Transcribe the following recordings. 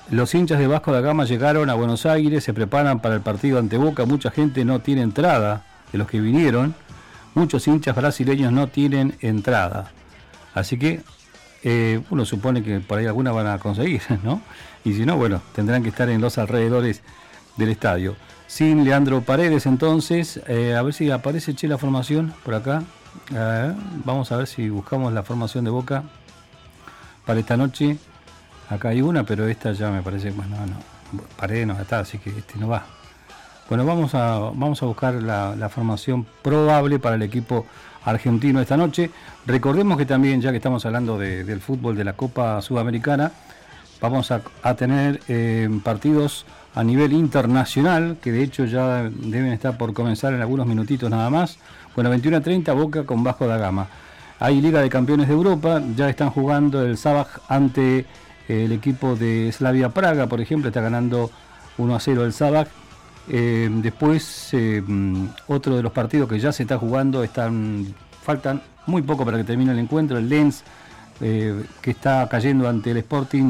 Los hinchas de Vasco da Gama llegaron a Buenos Aires, se preparan para el partido ante Boca. Mucha gente no tiene entrada de los que vinieron. Muchos hinchas brasileños no tienen entrada. Así que uno supone que por ahí alguna van a conseguir, ¿no? Y si no, bueno, tendrán que estar en los alrededores del estadio. Sin Leandro Paredes, entonces, a ver si aparece la formación por acá. Vamos a ver si buscamos la formación de Boca para esta noche. Acá hay una, pero esta ya me parece, bueno, no, Paredes no está, así que no va. Bueno, vamos a buscar la formación probable para el equipo argentino esta noche. Recordemos que también, ya que estamos hablando del fútbol de la Copa Sudamericana, vamos a tener partidos a nivel internacional, que de hecho ya deben estar por comenzar en algunos minutitos nada más. Bueno, 21:30 Boca con Vasco da Gama. Hay Liga de Campeones de Europa, ya están jugando el Sabaj ante el equipo de Slavia Praga, por ejemplo, está ganando 1-0 el Sabaj. Después otro de los partidos que ya se está jugando, faltan muy poco para que termine el encuentro. El Lens que está cayendo ante el Sporting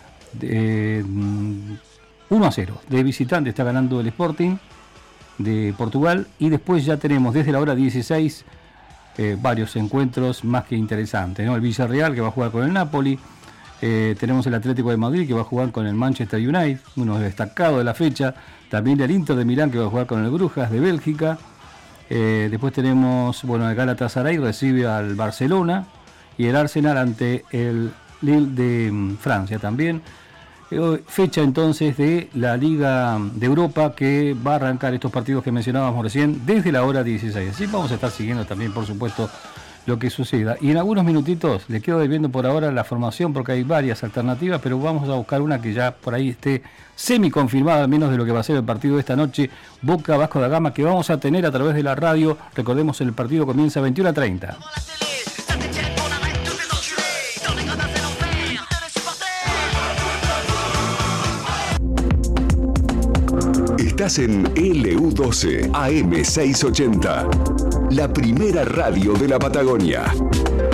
1-0 de visitante, está ganando el Sporting de Portugal. Y después ya tenemos desde la hora 16 varios encuentros más que interesantes, ¿no? El Villarreal que va a jugar con el Napoli. Tenemos el Atlético de Madrid que va a jugar con el Manchester United, uno destacado de la fecha. También el Inter de Milán que va a jugar con el Brujas de Bélgica. Después tenemos, el Galatasaray recibe al Barcelona y el Arsenal ante el Lille de Francia también. Fecha entonces de la Liga de Europa que va a arrancar estos partidos que mencionábamos recién desde la hora 16. Así vamos a estar siguiendo también, por supuesto, lo que suceda. Y en algunos minutitos le quedo debiendo por ahora la formación porque hay varias alternativas, pero vamos a buscar una que ya por ahí esté semi confirmada, al menos de lo que va a ser el partido de esta noche, Boca Vasco da Gama, que vamos a tener a través de la radio. Recordemos, el partido comienza a 21:30. Estás en LU12 AM680, la primera radio de la Patagonia.